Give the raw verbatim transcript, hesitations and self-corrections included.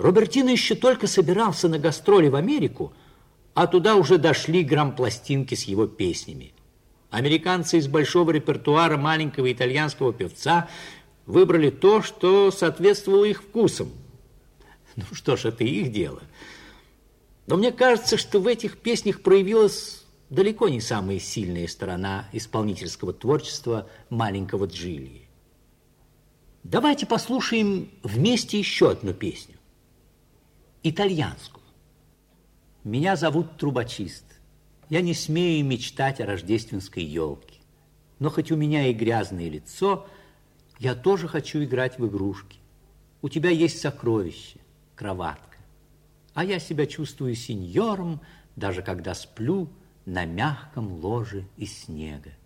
Робертино еще только собирался на гастроли в Америку, а туда уже дошли грампластинки с его песнями. Американцы из большого репертуара маленького итальянского певца выбрали то, что соответствовало их вкусам. Ну что ж, это их дело. Но мне кажется, что в этих песнях проявилась далеко не самая сильная сторона исполнительского творчества маленького Джильи. Давайте послушаем вместе еще одну песню. Итальянскую. Меня зовут трубочист. Я не смею мечтать о рождественской елке. Но хоть у меня и грязное лицо, я тоже хочу играть в игрушки. У тебя есть сокровище, кроватка. А я себя чувствую сеньором, даже когда сплю на мягком ложе из снега.